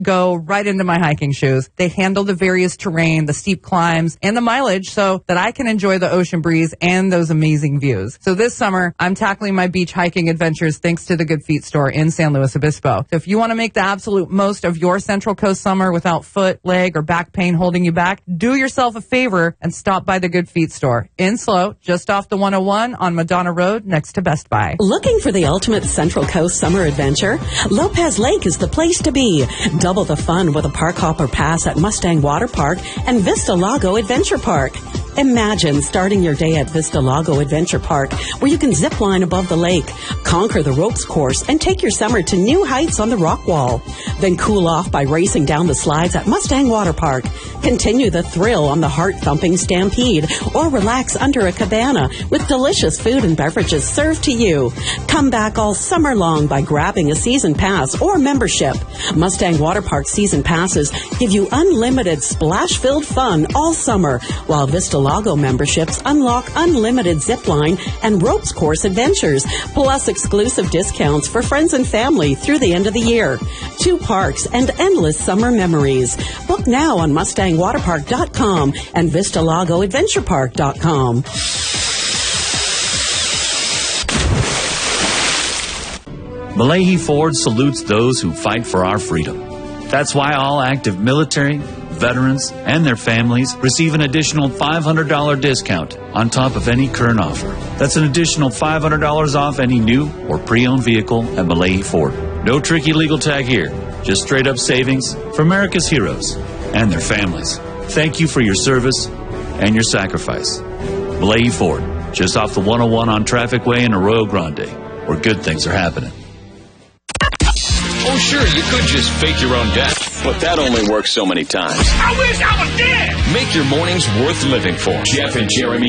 go right into my hiking shoes. They handle the various terrain, the steep climbs, and the mileage so that I can enjoy the ocean breeze and those amazing views. So this summer, I'm tackling my beach hiking adventures thanks to the Good Feet store in San Luis Obispo. So if you want to make the absolute most of your Central Coast summer without foot, leg, or back pain holding you back, do yourself a favor and stop by the Good Feet store in Slow, just off the 101 on Madonna Road next to Best Buy. Looking for the ultimate Central Coast summer adventure? Lopez Lake is the place to be. Double the fun with a park hopper pass at Mustang Water Park and Vista Lago Adventure Park. Imagine starting your day at Vista Lago Adventure Park, where you can zip line above the lake, conquer the ropes course, and take your summer to new heights on the rock wall. Then cool off by racing down the slides at Mustang Water Park. Continue the thrill on the heart-thumping Stampede, or relax under a cabana with delicious food and beverages served to you. Come back all summer long by grabbing a season pass or membership. Mustang Water Park season passes give you unlimited splash-filled fun all summer, while Vista Lago memberships unlock unlimited zipline and ropes course adventures, plus exclusive discounts for friends and family through the end of the year. 2 parks and endless summer memories. Book now on MustangWaterPark.com and VistaLagoAdventurePark.com. Malahi Ford salutes those who fight for our freedom. That's why all active military, veterans, and their families receive an additional $500 discount on top of any current offer. That's an additional $500 off any new or pre-owned vehicle at Malahi Ford. No tricky legal tag here. Just straight up savings for America's heroes and their families. Thank you for your service and your sacrifice. Malahi Ford, just off the 101 on Traffic Way in Arroyo Grande, where good things are happening. Oh, sure, you could just fake your own death, but that only works so many times. I wish I was dead! Make your mornings worth living for. Jeff and Jeremy